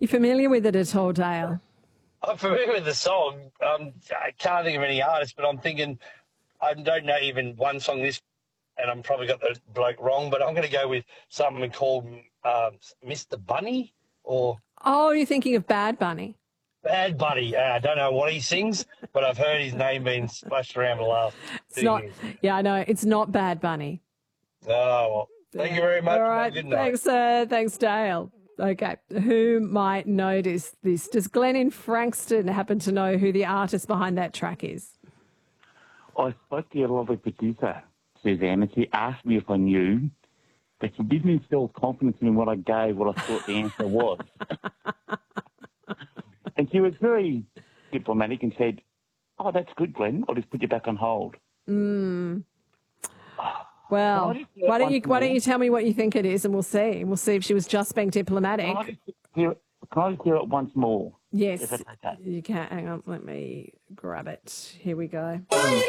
You familiar with it at all, Dale? I'm familiar with the song. I can't think of any artists, but I'm thinking I don't know even one song this, and I'm probably got the bloke wrong, but I'm going to go with something called Mr. Bunny or Oh, you're thinking of Bad Bunny. Bad Bunny. I don't know what he sings, but I've heard his name being splashed around the last It's 2 not. years. Yeah, I know. It's not Bad Bunny. Oh, well, thank you very much. All Have a right. good night. Thanks, Dale. Okay. Who might notice this? Does Glenn in Frankston happen to know who the artist behind that track is? I spoke to your lovely producer, Suzanne, and she asked me if I knew, but she didn't instill confidence in what I gave, what I thought the answer was. And she was very diplomatic and said, "Oh, that's good, Glenn. I'll just put you back on hold." Well, why don't you tell me what you think it is, and we'll see. We'll see if she was just being diplomatic. Can I just hear it once more? Yes, If it's okay. you can. Hang on, let me grab it. Here we go.